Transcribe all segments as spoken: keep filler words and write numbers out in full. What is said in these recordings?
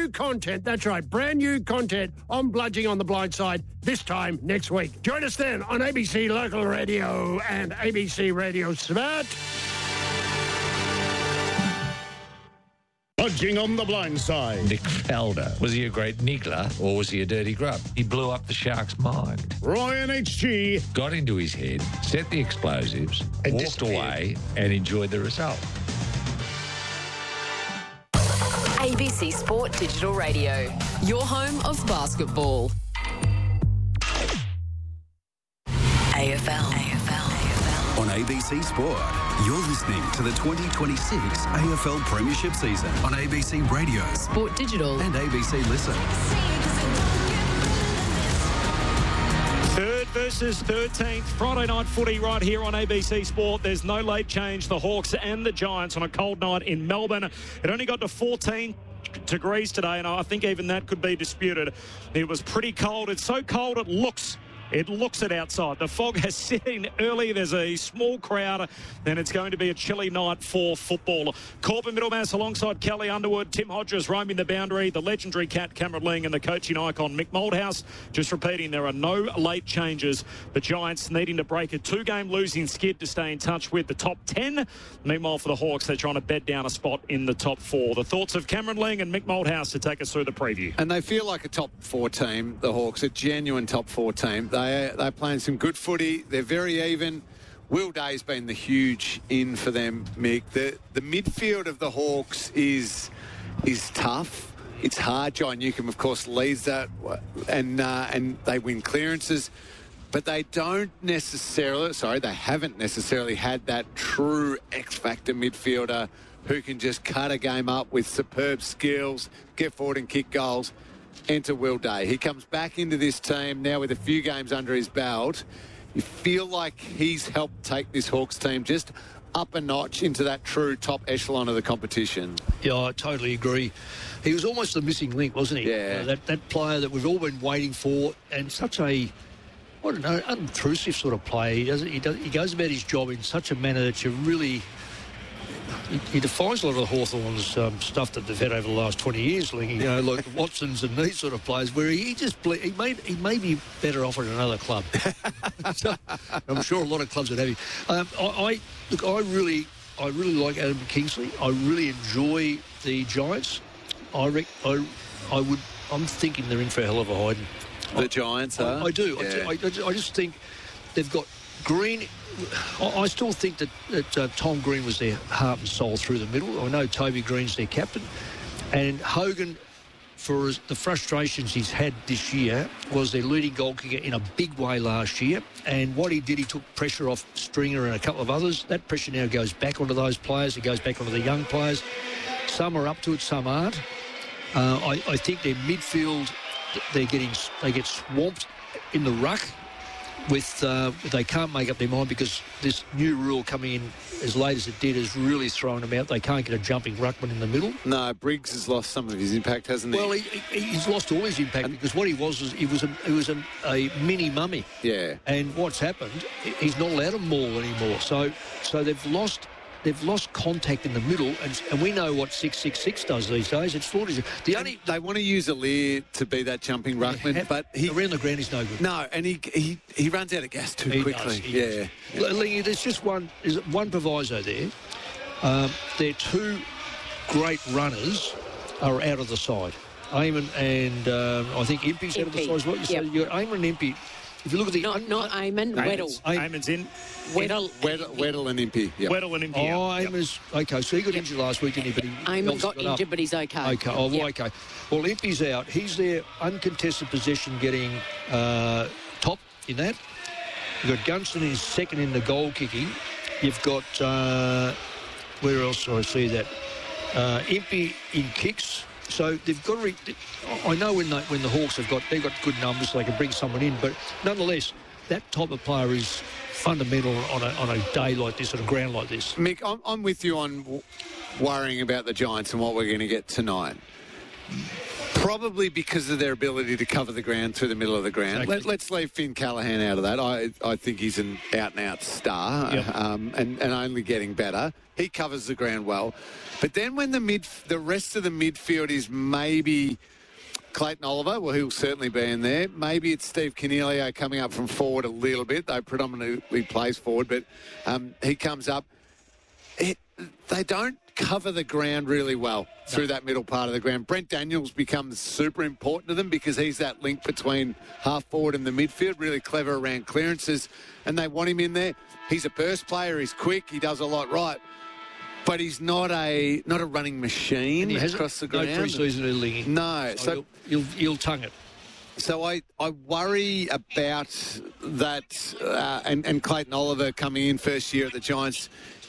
content. That's right, brand new content on Bludging on the Blind Side this time next week. Join us then on A B C Local Radio and A B C Radio Smart. Bludging on the Blind Side. Nick Falder. Was he a great niggler or was he a dirty grub? He blew up the Sharks' mind. Ryan H G. Got into his head, set the explosives, and walked away and enjoyed the result. A B C Sport Digital Radio, your home of basketball. A F L. A F L. A F L. On A B C Sport, you're listening to the twenty twenty-six A F L Premiership season on A B C Radio, Sport Digital, and A B C Listen. Third versus thirteenth, Friday night footy right here on A B C Sport. There's no late change. The Hawks and the Giants on a cold night in Melbourne. It only got to fourteen degrees today, and I think even that could be disputed. It was pretty cold. It's so cold it looks It looks it outside. The fog has set in early. There's a small crowd, and it's going to be a chilly night for football. Corbin Middlemass alongside Kelly Underwood, Tim Hodges roaming the boundary, the legendary Cat Cameron Ling, and the coaching icon Mick Moldhouse. Just repeating, there are no late changes. The Giants needing to break a two-game losing skid to stay in touch with the top ten. Meanwhile, for the Hawks, they're trying to bed down a spot in the top four. The thoughts of Cameron Ling and Mick Moldhouse to take us through the preview. And they feel like a top four team, the Hawks, a genuine top four team. They, they're playing some good footy. They're very even. Will Day's been the huge in for them, Mick. The the midfield of the Hawks is is tough. It's hard. John Newcomb, of course, leads that, and uh, and they win clearances. But they don't necessarily, sorry, they haven't necessarily had that true X-factor midfielder who can just cut a game up with superb skills, get forward and kick goals. Enter Will Day. He comes back into this team now with a few games under his belt. You feel like he's helped take this Hawks team just up a notch into that true top echelon of the competition. Yeah, I totally agree. He was almost the missing link, wasn't he? Yeah. Uh, that, that player that we've all been waiting for, and such a, I don't know, unobtrusive sort of player. He, does, he, does, he goes about his job in such a manner that you really... He, he defies a lot of the Hawthorns um, stuff that they've had over the last twenty years, Lingy, you know, like the Watsons and these sort of players, where he just he may he may be better off at another club. So, I'm sure a lot of clubs would have him. Um, I, I look, I really, I really like Adam Kingsley. I really enjoy the Giants. I, rec, I, I would. I'm thinking they're in for a hell of a hiding. The Giants I, are. I do. Yeah. I, I, I just think they've got Green. I still think that, that uh, Tom Green was their heart and soul through the middle. I know Toby Green's their captain. And Hogan, for his, the frustrations he's had this year, was their leading goal kicker in a big way last year. And what he did, he took pressure off Stringer and a couple of others. That pressure now goes back onto those players. It goes back onto the young players. Some are up to it, some aren't. Uh, I, I think their midfield, they're getting, they get swamped in the ruck. With uh, they can't make up their mind because this new rule coming in as late as it did has really thrown them out. They can't get a jumping ruckman in the middle. No, Briggs has lost some of his impact, hasn't he? Well, he, he, he's lost all his impact and because what he was was he was a he was a, a mini mummy. Yeah. And what's happened? He's not allowed to maul anymore. So so they've lost. They've lost contact in the middle, and, and we know what six six six does these days. It's forty. The only they want to use Alir to be that jumping ruckman, yeah, but he around the ground he's no good. No, and he he, he runs out of gas too he quickly. Does, he yeah, does. yeah. There's just one. There's one proviso there. Um, their two great runners are out of the side. Eamon and um, I think Impey's out of the side as well. You yep. say you got Eamon and Impey. If you look at the not not Eamon, Weddle. Eamon's in. Weddle, Weddle, Weddle and Impey. Yep. Weddle and Impey. Oh, yep. Eamon's okay. So he got yep. injured last week, didn't he? But he Eamon got, got injured, up. but he's okay. Okay. Oh, yep. okay. Well, Impey's out. He's their uncontested possession, getting uh, top in that. You've got Gunston is second in the goal kicking. You've got uh, where else do I see that? Uh, Impey in kicks. So they've got to. Re- I know when they, when the Hawks have got they've got good numbers, so they can bring someone in. But nonetheless, that type of player is fundamental on a on a day like this, on a ground like this. Mick, I'm, I'm with you on w- worrying about the Giants and what we're going to get tonight. probably because of their ability to cover the ground through the middle of the ground. Exactly. Let, let's leave Finn Callaghan out of that. I I think he's an out-and-out star Yep. um, and, and only getting better. He covers the ground well. But then when the mid, the rest of the midfield is maybe Clayton Oliver, well, he'll certainly be in there. Maybe it's Steve Cornelio coming up from forward a little bit, though predominantly plays forward, but um, he comes up. It, they don't cover the ground really well through that middle part of the ground. Brent Daniels becomes super important to them because he's that link between half forward and the midfield, really clever around clearances, and they want him in there. He's a burst player, he's quick, he does a lot right, but he's not a not a running machine And he has across the no ground. pre-season in Lingy. No, So, so you'll, you'll, you'll tongue it. so I, I worry about that, uh, and, and Clayton Oliver coming in first year at the Giants,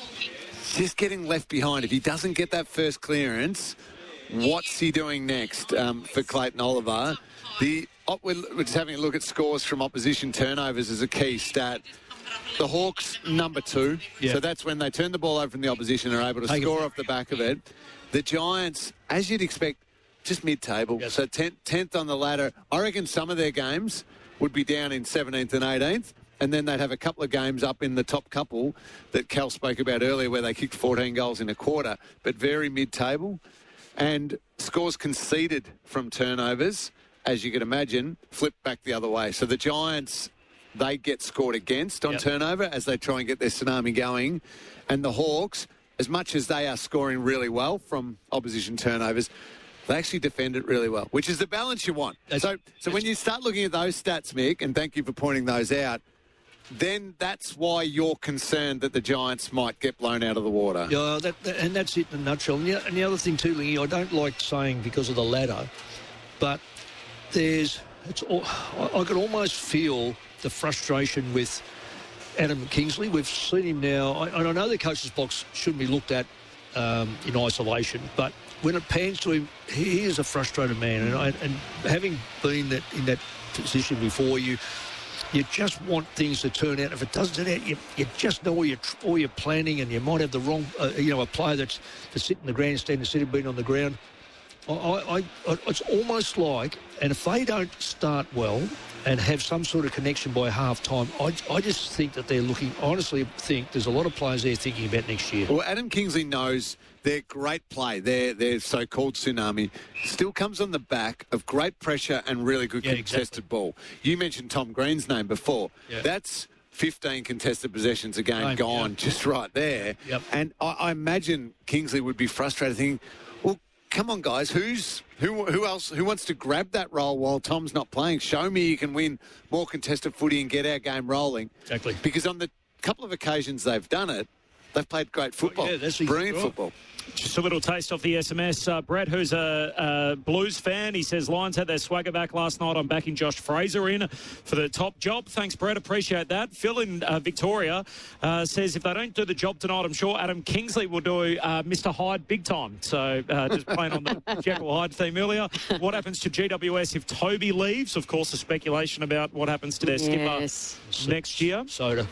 just getting left behind. If he doesn't get that first clearance, what's he doing next um, for Clayton Oliver? The op- We're just having a look at scores from opposition turnovers as a key stat. The Hawks, number two. Yeah. So that's when they turn the ball over from the opposition and are able to Take it score back. off the back of it. The Giants, as you'd expect, just mid-table. Yes. So tenth, tenth on the ladder. I reckon some of their games would be down in seventeenth and eighteenth, and then they'd have a couple of games up in the top couple that Cal spoke about earlier where they kicked fourteen goals in a quarter, but very mid-table. And scores conceded from turnovers, as you can imagine, flip back the other way. So the Giants, they get scored against on Yep. turnover as they try and get their tsunami going. And the Hawks, as much as they are scoring really well from opposition turnovers, they actually defend it really well, which is the balance you want. That's- so so when you start looking at those stats, Mick, and thank you for pointing those out, then that's why you're concerned that the Giants might get blown out of the water. Yeah, that, that, and that's it in a nutshell. And the, and the other thing too, Lingy, I don't like saying because of the ladder, but there's, it's all, I, I can almost feel the frustration with Adam Kingsley. We've seen him now, I, and I know the coach's box shouldn't be looked at um, in isolation, but when it pans to him, he is a frustrated man. And, I, and having been that in that position before, you you just want things to turn out. If it doesn't turn out, you, you just know all your all your planning, and you might have the wrong, uh, you know, a player that's to sit in the grandstand instead of being on the ground. I, I, I, it's almost like, and if they don't start well and have some sort of connection by half time, I, I just think that they're looking, honestly think there's a lot of players there thinking about next year. Well, Adam Kingsley knows their great play, their, their so-called tsunami, still comes on the back of great pressure and really good Yeah, contested exactly. ball. You mentioned Tom Green's name before. Yeah. That's fifteen contested possessions a game Game, gone yeah. just right there. Yep. And I, I imagine Kingsley would be frustrated thinking, well, come on, guys, who's who who else who wants to grab that role while Tom's not playing? Show me you can win more contested footy and get our game rolling. Exactly. Because on the couple of occasions they've done it, they've played great football. yeah, that's brilliant right. football. Just a little taste off the S M S. Uh, Brett, who's a, a Blues fan, he says Lions had their swagger back last night. I'm backing Josh Fraser in for the top job. Thanks, Brett. Appreciate that. Phil in uh, Victoria uh, says if they don't do the job tonight, I'm sure Adam Kingsley will do uh, Mister Hyde big time. So uh, just playing on the Jekyll Hyde theme earlier. What happens to G W S if Toby leaves? Of course, the speculation about what happens to their Yes. skipper next year. Soda.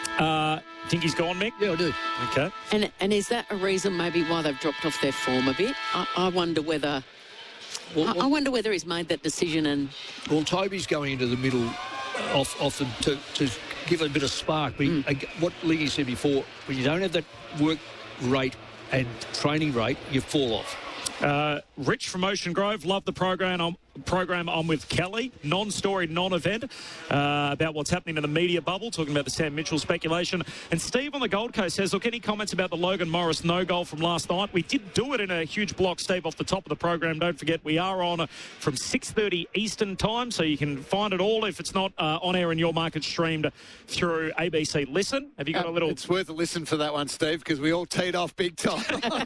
Uh, think he's gone, Mick? Yeah, I do. Okay. And and is that a reason maybe why they've dropped off their form a bit? I, I wonder whether Well, I, I wonder whether he's made that decision and Well, Toby's going into the middle off, often to, to give a bit of spark. But Mm. ag- what Liggy said before, when you don't have that work rate and training rate, you fall off. Uh, Rich from Ocean Grove, love the program. I'm, program I'm with Kelly, non-story, non-event, uh, about what's happening in the media bubble, talking about the Sam Mitchell speculation. And Steve on the Gold Coast says, look, any comments about the Logan Morris no goal from last night? We did do it in a huge block, Steve, off the top of the program. Don't forget, we are on uh, from six thirty Eastern time, so you can find it all if it's not uh, on air in your market, streamed through A B C Listen. Have you got Uh, a little... It's worth a listen for that one, Steve, because we all teed off big time.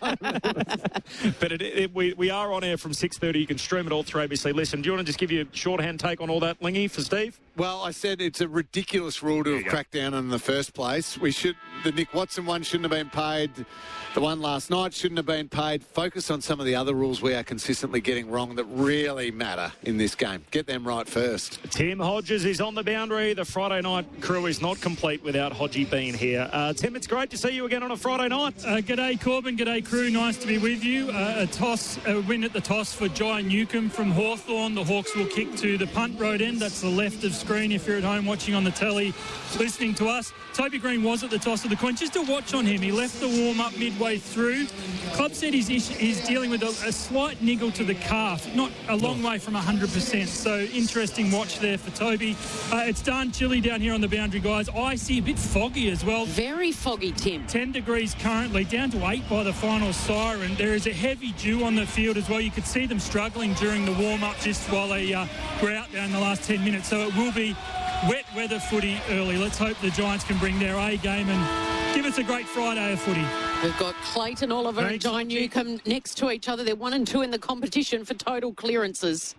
But it, it, we, we are on air from six thirty. You can stream it all through A B C Listen. Do you want to just give you a shorthand take on all that, Lingy, for Steve? Well, I said it's a ridiculous rule to have cracked down on in the first place. We should the Nick Watson one shouldn't have been paid. The one last night shouldn't have been paid. Focus on some of the other rules we are consistently getting wrong that really matter in this game. Get them right first. Tim Hodges is on the boundary. The Friday night crew is not complete without Hodgie being here. Uh, Tim, it's great to see you again on a Friday night. Uh, g'day, Corbin. G'day, crew. Nice to be with you. Uh, a toss, a win at the toss for Jai Newcombe from Hawthorn. The Hawks will kick to the punt road end. That's the left of screen if you're at home watching on the telly, listening to us. Toby Green was at the toss of the coin. Just to watch on him, he left the warm-up midway through. Club said he's, he's dealing with a, a slight niggle to the calf, not a long way from one hundred percent. So interesting watch there for Toby. Uh, it's darn chilly down here on the boundary, guys. Icy, a bit foggy as well. Very foggy, Tim. ten degrees currently, down to eight by the final siren. There is a heavy dew on the field as well. You could see them struggling during the warm-up just while they uh, were out there in the last ten minutes. So it will be wet weather footy early. Let's hope the Giants can bring their A game and give us a great Friday of footy. We've got Clayton Oliver Thanks. and Jai Newcombe next to each other. They're one and two in the competition for total clearances.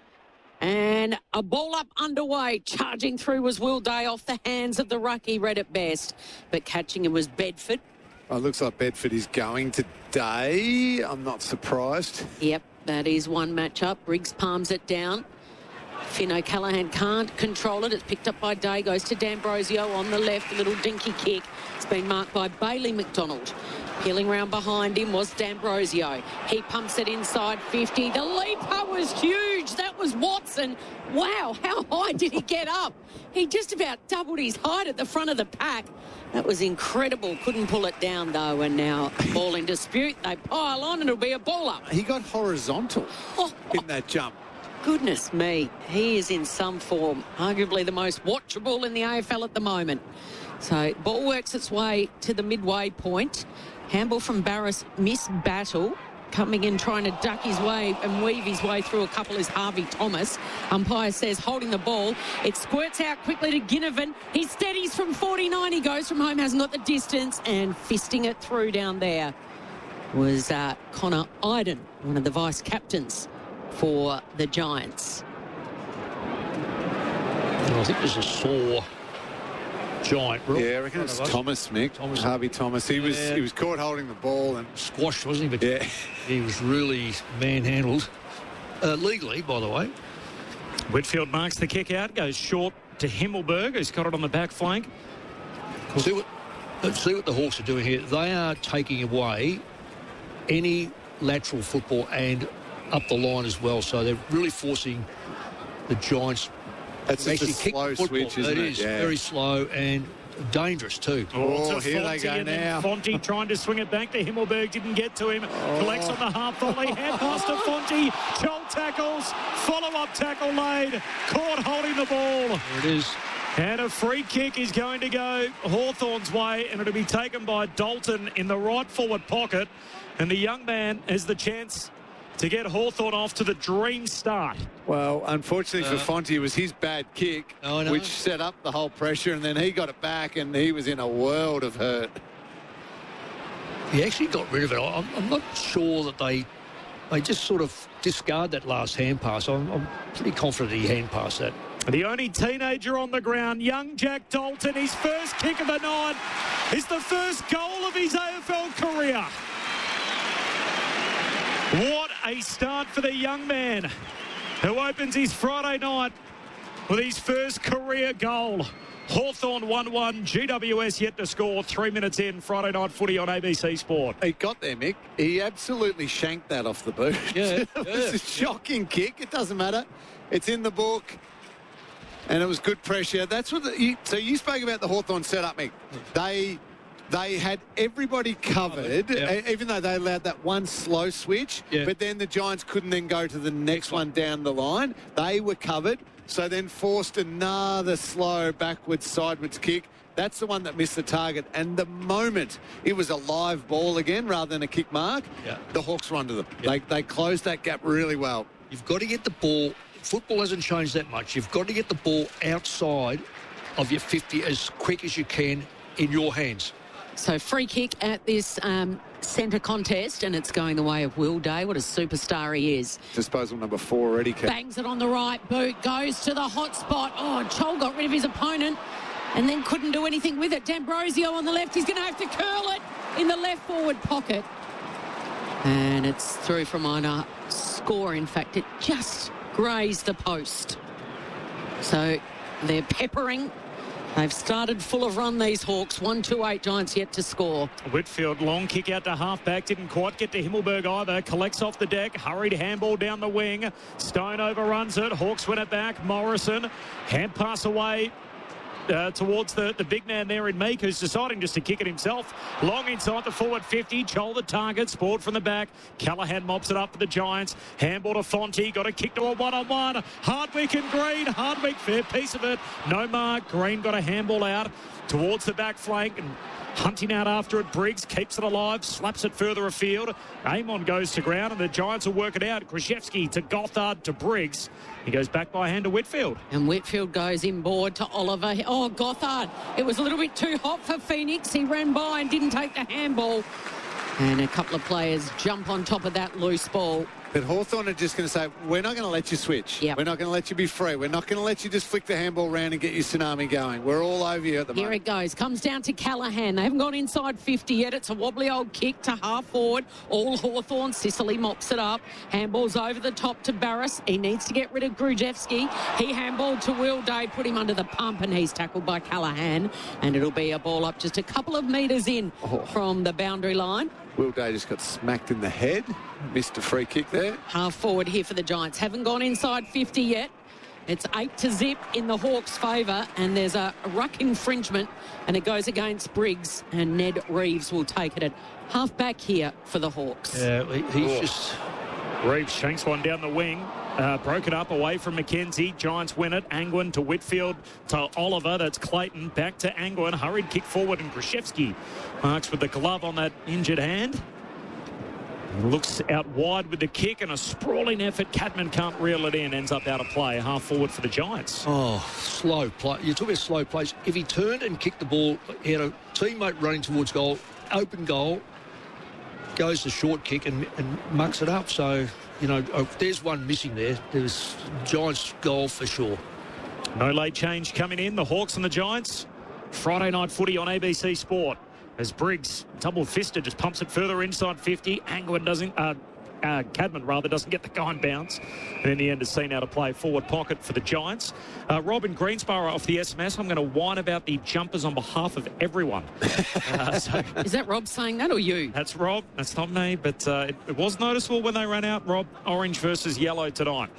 And a ball up underway. Charging through was Will Day off the hands of the ruck. He read it best. But catching him was Bedford. Oh, it looks like Bedford is going today. I'm not surprised. Yep, that is one matchup. Briggs palms it down. Finn O'Callaghan can't control it. It's picked up by Day, goes to D'Ambrosio on the left. A little dinky kick. It's been marked by Bailey McDonald. Peeling round behind him was D'Ambrosio. He pumps it inside fifty. The leaper was huge. That was Watson. Wow, how high did he get up? He just about doubled his height at the front of the pack. That was incredible. Couldn't pull it down, though, and now ball in dispute. They pile on and it'll be a ball up. He got horizontal Oh, in that jump. Goodness me, he is in some form. Arguably the most watchable in the A F L at the moment. So ball works its way to the midway point. Handball from Barras, miss battle. Coming in trying to duck his way and weave his way through a couple is Harvey Thomas. Umpire says holding the ball. It squirts out quickly to Ginnivan. He steadies from forty-nine. He goes from home, hasn't got the distance, and fisting it through down there was uh, Connor Iden, one of the vice captains for the Giants. I think there's a sore Giant. Yeah, I reckon it's Thomas, Mick. Thomas. Harvey Thomas. He yeah. was he was caught holding the ball and squashed, wasn't he? But yeah, he was really manhandled uh, legally, by the way. Whitfield marks the kick out, goes short to Himmelberg, who's got it on the back flank. See what, see what the Hawks are doing here. They are taking away any lateral football and up the line as well. So they're really forcing the Giants. That's actually just a slow switch, isn't it? It is yeah. very slow and dangerous too. Oh, oh here they go now. Fonte trying to swing it back to Himmelberg, didn't get to him. Oh. Collects on the half volley, hand pass to Fonte. Joel tackles, follow-up tackle laid. Caught holding the ball. There it is. And a free kick is going to go Hawthorn's way, and it'll be taken by Dalton in the right forward pocket. And the young man has the chance to get Hawthorn off to the dream start. Well, unfortunately uh, for Fonte, it was his bad kick, oh, no. which set up the whole pressure, and then he got it back, and he was in a world of hurt. He actually got rid of it. I'm, I'm not sure that they they just sort of discard that last hand pass. I'm, I'm pretty confident he hand passed that. The only teenager on the ground, young Jack Dalton, his first kick of the night is the first goal of his A F L career. What a start for the young man who opens his Friday night with his first career goal. Hawthorn one one, G W S yet to score. Three minutes in, Friday night footy on A B C Sport. He got there, Mick. He absolutely shanked that off the boot. Yeah, it was yeah. a shocking kick. It doesn't matter. It's in the book. And it was good pressure. That's what the, you, so you spoke about the Hawthorn setup, Mick. They... They had everybody covered, yeah. even though they allowed that one slow switch. Yeah. But then the Giants couldn't then go to the next one down the line. They were covered, so then forced another slow backwards, sideways kick. That's the one that missed the target. And the moment it was a live ball again rather than a kick mark, yeah. the Hawks were under them. Yeah. They, they closed that gap really well. You've got to get the ball. Football hasn't changed that much. You've got to get the ball outside of your fifty as quick as you can in your hands. So free kick at this um, centre contest, and it's going the way of Will Day. What a superstar he is. Disposal number four already. Kept. Bangs it on the right boot, goes to the hot spot. Oh, Chol got rid of his opponent. and then couldn't do anything with it. D'Ambrosio on the left. He's going to have to curl it in the left forward pocket. And it's through for minor score. In fact, it just grazed the post. So they're peppering. They've started full of run, these Hawks. one two eight Giants yet to score. Whitfield, long kick out to half-back. Didn't quite get to Himmelberg either. Collects off the deck. Hurried handball down the wing. Stone overruns it. Hawks win it back. Morrison. Hand pass away. Uh, towards the, the big man there in Meek, who's deciding just to kick it himself. Long inside the forward fifty. Chol the target. Spoiled from the back. Callaghan mops it up for the Giants. Handball to Fonte. Got a kick to a one-on-one. Hardwick and Green. Hardwick, fair piece of it. No mark. Green got a handball out towards the back flank and hunting out after it. Briggs keeps it alive. Slaps it further afield. Amon goes to ground and the Giants will work it out. Krzyzewski to Gothard to Briggs. He goes back by hand to Whitfield. And Whitfield goes inboard to Oliver. Oh, Gothard. It was a little bit too hot for Phoenix. He ran by and didn't take the handball. And a couple of players jump on top of that loose ball. But Hawthorn are just going to say, we're not going to let you switch. Yep. We're not going to let you be free. We're not going to let you just flick the handball round and get your tsunami going. We're all over you at the Here moment. it goes. Comes down to Callaghan. They haven't gone inside fifty yet. It's a wobbly old kick to half forward. All Hawthorn. Sicily mops it up. Handballs over the top to Barris. He needs to get rid of Grujewski. He handballed to Will Day, put him under the pump, and he's tackled by Callaghan. And it'll be a ball up just a couple of metres in oh. from the boundary line. Will Day just got smacked in the head. Missed a free kick there. Half forward here for the Giants. Haven't gone inside fifty yet. It's eight to zip in the Hawks' favour, and there's a ruck infringement, and it goes against Briggs, and Ned Reeves will take it at half back here for the Hawks. Yeah, he, he's oh. just... Reeves shanks one down the wing. Uh, broke it up away from McKenzie. Giants win it. Angwin to Whitfield to Oliver. That's Clayton. Back to Angwin. Hurried kick forward, and Krzyzewski marks with the glove on that injured hand. Looks out wide with the kick and a sprawling effort. Cadman can't reel it in. Ends up out of play. Half forward for the Giants. Oh, slow play. You talk about slow plays. If he turned and kicked the ball, he had a teammate running towards goal, open goal, goes the short kick and, and mucks it up. So, you know, oh, there's one missing there. There's Giants goal for sure. No late change coming in. The Hawks and the Giants. Friday night footy on A B C Sport. As Briggs, double-fisted, just pumps it further inside fifty. Angwin doesn't, uh, uh, Cadman rather, doesn't get the kind bounce. And in the end, is seen out of play forward pocket for the Giants. Uh, Robin Greensborough off the S M S. I'm going to whine about the jumpers on behalf of everyone. uh, so Is that Rob saying that or you? That's Rob. That's not me. But uh, it, it was noticeable when they ran out, Rob. Orange versus yellow tonight.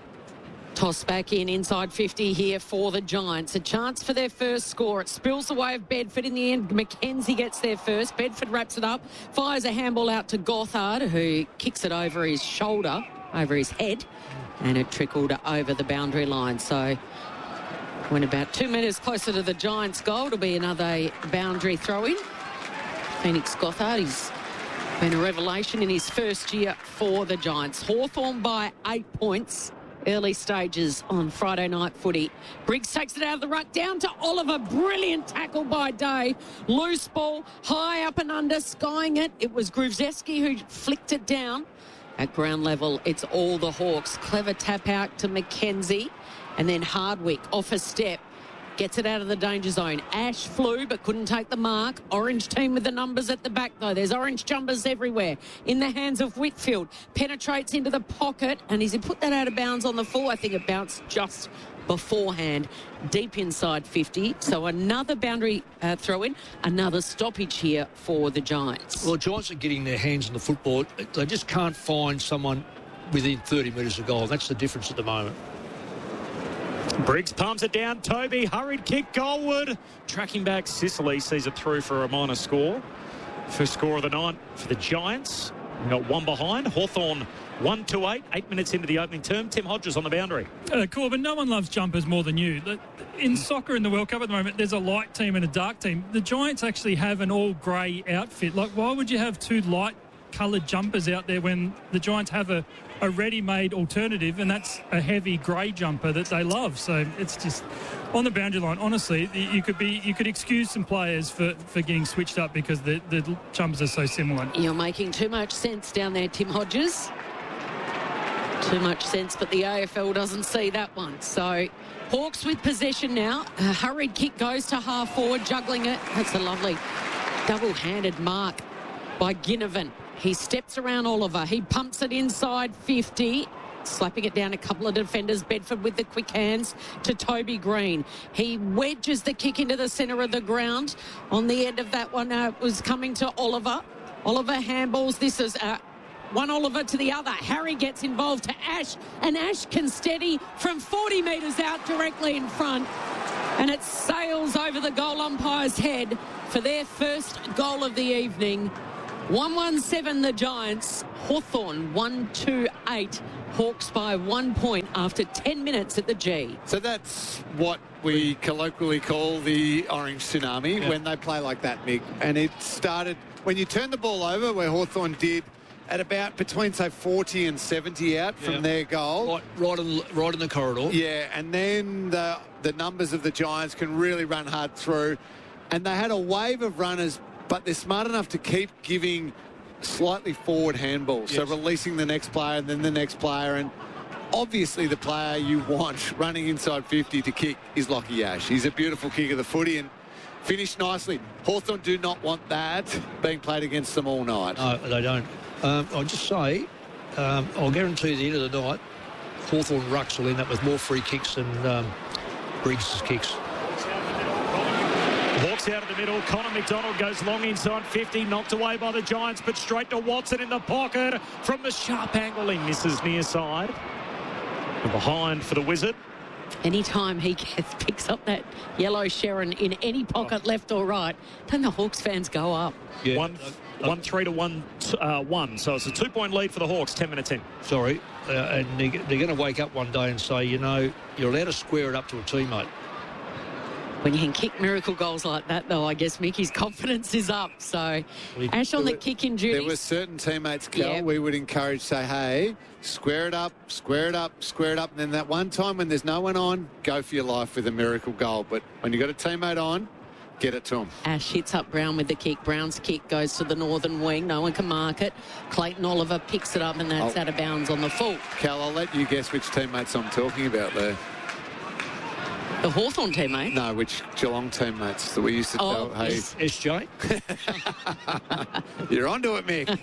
Toss back in inside fifty here for the Giants. A chance for their first score. It spills the way of Bedford. In the end, McKenzie gets there first. Bedford wraps it up, fires a handball out to Gothard, who kicks it over his shoulder, over his head, and it trickled over the boundary line. So when about two metres closer to the Giants' goal, it'll be another boundary throw-in. Phoenix Gothard, he's been a revelation in his first year for the Giants. Hawthorn by eight points. Early stages on Friday night footy. Briggs takes it out of the ruck down to Oliver. Brilliant tackle by Day. Loose ball, high up and under, skying it. It was Gruzewski who flicked it down. At ground level, it's all the Hawks. Clever tap out to McKenzie. And then Hardwick off a step. Gets it out of the danger zone. Ash flew but couldn't take the mark. Orange team with the numbers at the back though. There's orange jumpers everywhere. In the hands of Whitfield. Penetrates into the pocket and as he put that out of bounds on the full, I think it bounced just beforehand. Deep inside fifty. So another boundary uh, throw in. Another stoppage here for the Giants. Well, the Giants are getting their hands on the football. They just can't find someone within thirty metres of goal. That's the difference at the moment. Briggs palms it down. Toby, hurried kick, goalward. Tracking back, Sicily sees it through for a minor score. First score of the night for the Giants. We've got one behind. Hawthorn one to eight. Eight minutes into the opening term. Tim Hodges on the boundary. Uh, Corbin, no one loves jumpers more than you. In soccer in the World Cup at the moment, there's a light team and a dark team. The Giants actually have an all-grey outfit. Like, why would you have two light coloured jumpers out there when the Giants have a, a ready-made alternative, and that's a heavy grey jumper that they love? So it's just on the boundary line. Honestly, you could be you could excuse some players for, for getting switched up because the, the jumpers are so similar. You're making too much sense down there, Tim Hodges. too much sense, but the A F L doesn't see that one. So Hawks with possession now. A hurried kick goes to half forward, juggling it. That's a lovely double-handed mark by Ginnivan. He steps around Oliver. He pumps it inside fifty. Slapping it down a couple of defenders. Bedford with the quick hands to Toby Green. He wedges the kick into the centre of the ground. On the end of that one uh, was coming to Oliver. Oliver handballs. This is uh, one Oliver to the other. Harry gets involved to Ash, and Ash can steady from forty metres out directly in front. And it sails over the goal umpire's head for their first goal of the evening. one one seven the Giants. Hawthorn one two eight. Hawks by one point after ten minutes at the G. So that's what we colloquially call the orange tsunami yeah. when they play like that, Mick. And it started when you turn the ball over, where Hawthorn did at about between, say, forty and seventy out from yeah. their goal. Right, right, in, right in the corridor. Yeah, and then the, the numbers of the Giants can really run hard through. And they had a wave of runners, but they're smart enough to keep giving slightly forward handballs, yes. so releasing the next player and then the next player, and obviously the player you want running inside fifty to kick is Lockie Ash. He's a beautiful kick of the footy and finished nicely. Hawthorn do not want that being played against them all night. No, they don't. Um, I'll just say, um, I'll guarantee at the end of the night, Hawthorn rucks will end up with more free kicks than um, Briggs' kicks. Hawks out of the middle. Connor McDonald goes long inside fifty. Knocked away by the Giants, but straight to Watson in the pocket. From the sharp angle, he misses near side. And behind for the Wizard. Anytime he gets, picks up that yellow Sharon in any pocket, oh. left or right, then the Hawks fans go up. Yeah. One, uh, one three to one, uh, one. So it's a two-point lead for the Hawks, ten minutes in. Sorry. Uh, and they're, they're going to wake up one day and say, you know, you're allowed to square it up to a teammate. When you can kick miracle goals like that, though, I guess Mickey's confidence is up. So, Ash on the kick-in duty. There were certain teammates, Cal, yeah. we would encourage, say, hey, square it up, square it up, square it up. And then that one time when there's no one on, go for your life with a miracle goal. But when you've got a teammate on, get it to him. Ash hits up Brown with the kick. Brown's kick goes to the northern wing. No one can mark it. Clayton Oliver picks it up, and that's I'll, out of bounds on the full. Cal, I'll let you guess which teammates I'm talking about there. The Hawthorn teammate? No, which Geelong teammates that we used to oh, tell, hey... S J? You're onto it, Mick.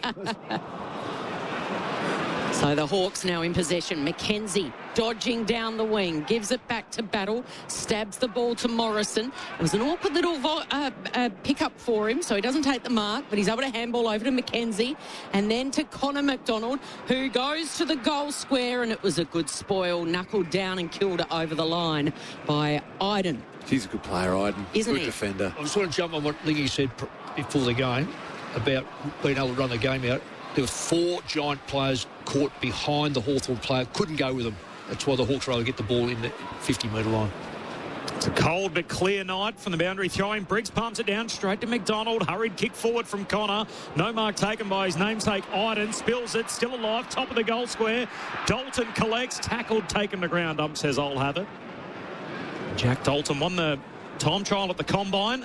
So the Hawks now in possession. Mackenzie dodging down the wing, gives it back to Battle, stabs the ball to Morrison. It was an awkward little vo- uh, uh, pick-up for him, so he doesn't take the mark, but he's able to handball over to Mackenzie and then to Connor McDonald, who goes to the goal square, and it was a good spoil, knuckled down and killed over the line by Iden. He's a good player, Iden. Isn't good he? defender. I just want to jump on what Lingy said before the game about being able to run the game out. There were four Giant players caught behind the Hawthorn player, couldn't go with them. That's why the Hawks rather get the ball in the fifty-metre line. It's a cold but clear night from the boundary throwing. Briggs pumps it down straight to McDonald. Hurried kick forward from Connor. No mark taken by his namesake Iden. Spills it, still alive, top of the goal square. Dalton collects, tackled, taken to ground. Ump says, I'll have it. Jack Dalton won the time trial at the Combine.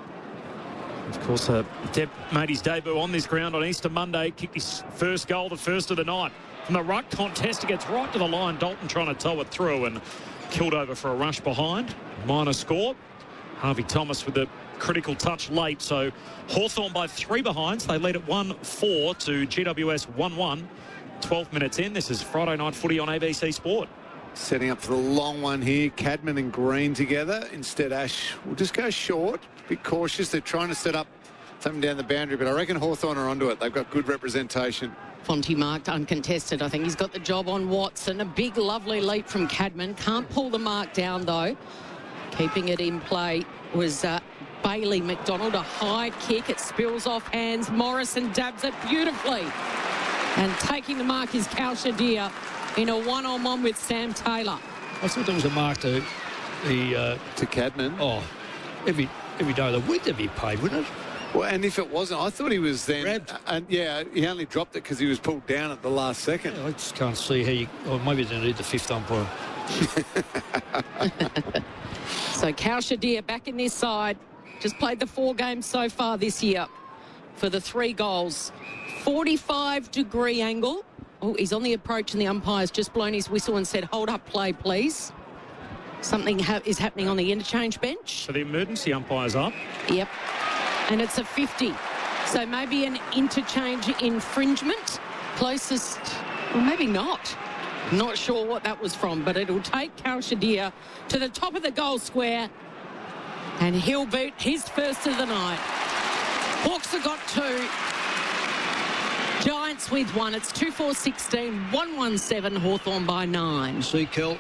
Of course, uh, Depp made his debut on this ground on Easter Monday. Kicked his first goal, the first of the night. From the ruck contest, it gets right to the line. Dalton trying to tow it through and killed over for a rush behind. Minor score. Harvey Thomas with the critical touch late. So Hawthorn by three behinds. They lead at one four to G W S one one. twelve minutes in. This is Friday Night Footy on A B C Sport. Setting up for the long one here. Cadman and Green together. Instead, Ash will just go short. Be cautious. They're trying to set up something down the boundary, but I reckon Hawthorn are onto it. They've got good representation. Fonte marked uncontested. I think he's got the job on Watson. A big, lovely leap from Cadman. Can't pull the mark down, though. Keeping it in play was uh, Bailey McDonald. A high kick. It spills off hands. Morrison dabs it beautifully. And taking the mark is Cal Shadir in a one-on-one with Sam Taylor. I thought there was a mark to the... Uh, to Cadman? Oh, every every day of the week they'd be paid, wouldn't it? Well, and if it wasn't, I thought he was then... Grabbed. And yeah, he only dropped it because he was pulled down at the last second. Yeah, I just can't see how you... Or maybe they need the fifth umpire. So Cal Shadir back in this side. Just played the four games so far this year for the three goals. forty-five degree angle. Oh, he's on the approach and the umpire's just blown his whistle and said, hold up play, please. Something ha- is happening on the interchange bench. So the emergency umpire's up. Yep. And it's a fifty. So maybe an interchange infringement. Closest, well, maybe not. Not sure what that was from, but it'll take Kal Shadir to the top of the goal square and he'll boot his first of the night. Hawks have got two. Giants with one. It's two four sixteen, one one seven, Hawthorn by nine. See, Kel,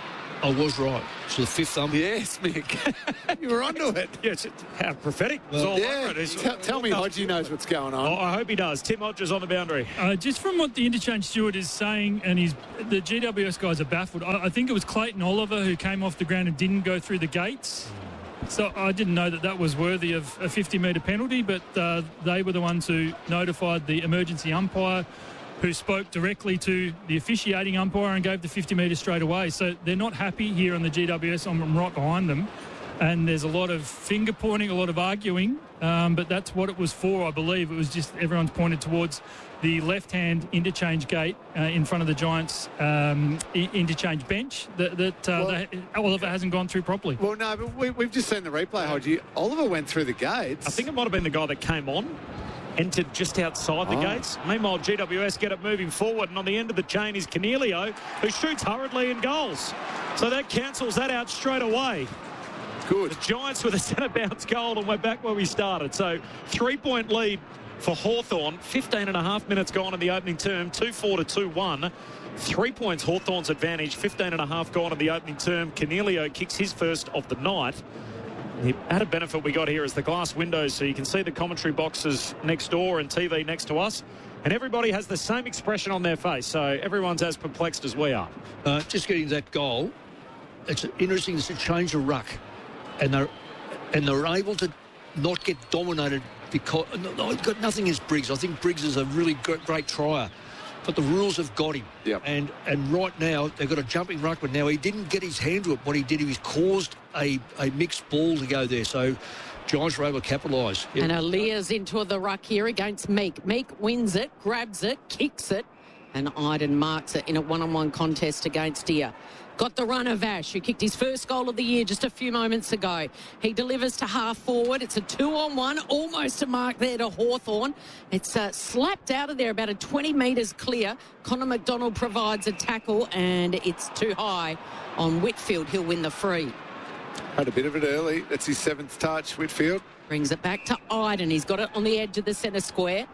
I was right. It's the fifth umpire. Yes, Mick. You were onto it. Yes, it's how prophetic. It's Well, all Yeah. over it. It's- Tell, tell me Hodgie knows what's going Oh, on. I hope he does. Tim Hodges on the boundary. Uh, just from what the interchange steward is saying, and he's, the G W S guys are baffled. I, I think it was Clayton Oliver who came off the ground and didn't go through the gates. So I didn't know that that was worthy of a fifty metre penalty, but uh, they were the ones who notified the emergency umpire, who spoke directly to the officiating umpire and gave the fifty metres straight away. So they're not happy here on the G W S. I'm right behind them. And there's a lot of finger pointing, a lot of arguing, um, but that's what it was for, I believe. It was just everyone's pointed towards the left-hand interchange gate uh, in front of the Giants' um, I- interchange bench that, that uh, Well- they, Oliver hasn't gone through properly. Well, no, but we, we've just seen the replay, Hodgie. Oliver went through the gates. I think it might have been the guy that came on, entered just outside the Oh. gates. Meanwhile, G W S get it moving forward, and on the end of the chain is Cornelio, who shoots hurriedly and goals. So that cancels that out straight away. Good. The Giants with a centre bounce goal, and we're back where we started. So three-point lead for Hawthorn. fifteen and a half minutes gone in the opening term. two four to two one. Three points Hawthorn's advantage. fifteen and a half gone in the opening term. Cornelio kicks his first of the night. The added benefit we got here is the glass windows, so you can see the commentary boxes next door and T V next to us. And everybody has the same expression on their face, so everyone's as perplexed as we are. Uh, just getting that goal, it's interesting to change the ruck, and they're and they're able to not get dominated because no, no, I've got nothing against Briggs. I think Briggs is a really great, great trier, but the rules have got him. Yep. And and right now they've got a jumping ruckman. Now he didn't get his hand to it. What he did, he caused a, a mixed ball to go there. So Giants were able to capitalise. Yeah. And Aaliyah's into the ruck here against Meek. Meek wins it, grabs it, kicks it, and Iden marks it in a one-on-one contest against Deer. Got the run of Ash, who kicked his first goal of the year just a few moments ago. He delivers to half forward. It's a two-on-one, almost a mark there to Hawthorn. It's uh, slapped out of there about a twenty metres clear. Connor McDonald provides a tackle, and it's too high on Whitfield. He'll win the free. Had a bit of it early. That's his seventh touch, Whitfield. Brings it back to Iden. He's got it on the edge of the centre square.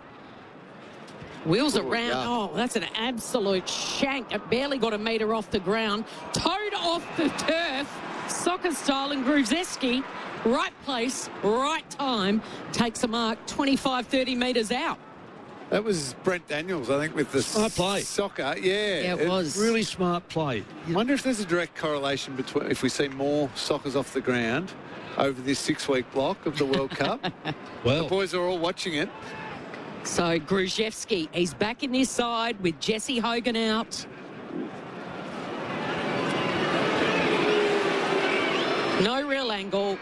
Wheels Oh, around. yeah. Oh, that's an absolute shank. It barely got a metre off the ground. Towed off the turf. Soccer style, and Gruzeski, right place, right time, takes a mark twenty-five, thirty metres out. That was Brent Daniels, I think, with the Smart play. soccer. Yeah, Yeah, it was. Really smart play. I wonder if there's a direct correlation between if we see more soccers off the ground over this six-week block of the World Cup. The Well, boys are all watching it. So Gruszewski, he's back in this side with Jesse Hogan out. No real angle.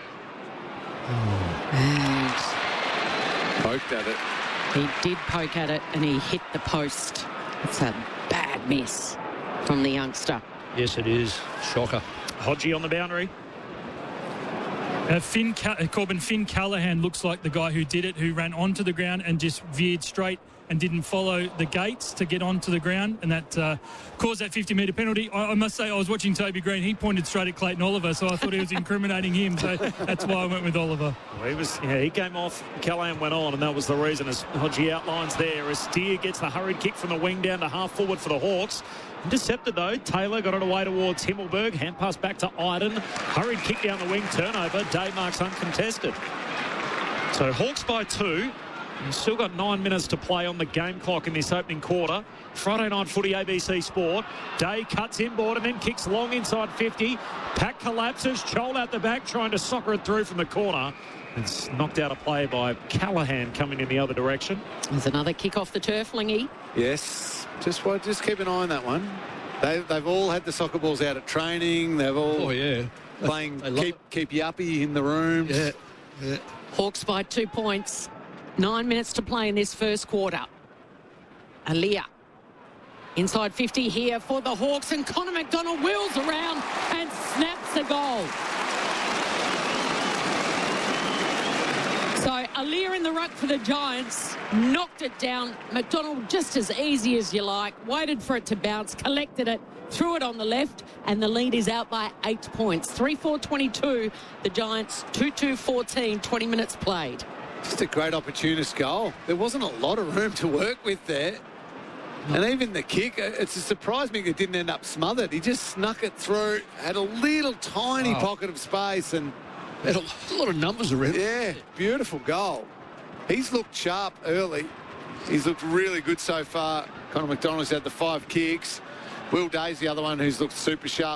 And Poked at it. he did poke at it and he hit the post. It's a bad miss from the youngster. yes, it is. Shocker. Hodgie on the boundary. Uh, Finn Ca- uh, Corbin, Finn Callahan looks like the guy who did it, who ran onto the ground and just veered straight and didn't follow the gates to get onto the ground, and that uh, caused that fifty metre penalty. I, I must say, I was watching Toby Green. He pointed straight at Clayton Oliver, so I thought he was incriminating him, so that's why I went with Oliver. Well, he was, yeah, he came off, Callahan went on, and that was the reason, as Hodgie outlines there, as Steer gets the hurried kick from the wing down to half forward for the Hawks. Intercepted though, Taylor got it away towards Himmelberg, hand pass back to Iden, hurried kick down the wing, turnover, day marks uncontested. So Hawks by two. You've still got nine minutes to play on the game clock in this opening quarter. Friday night footy, A B C Sport. Day cuts inboard and then kicks long inside fifty. Pack collapses, Chol out the back, trying to soccer it through from the corner. It's knocked out a play by Callahan coming in the other direction. There's another kick off the turf, Lingy. Yes, just well, just keep an eye on that one. They, they've all had the soccer balls out at training. They've all Oh, yeah. playing They love keep it. keep yuppie in the rooms. Yeah. Yeah. Hawks by two points. Nine minutes to play in this first quarter. Aaliyah. Inside fifty here for the Hawks, and Connor McDonald wheels around and snaps a goal. So Aliir in the ruck for the Giants, knocked it down. McDonald just as easy as you like, waited for it to bounce, collected it, threw it on the left, and the lead is out by eight points. three four twenty-two, the Giants, two two fourteen, twenty minutes played. Just a great opportunist goal. There wasn't a lot of room to work with there. And even the kick, it's a surprise me it didn't end up smothered. He just snuck it through, had a little tiny oh. pocket of space, and had a lot of numbers around. Yeah, beautiful goal. He's looked sharp early. He's looked really good so far. Connor McDonald's had the five kicks. Will Day's the other one who's looked super sharp.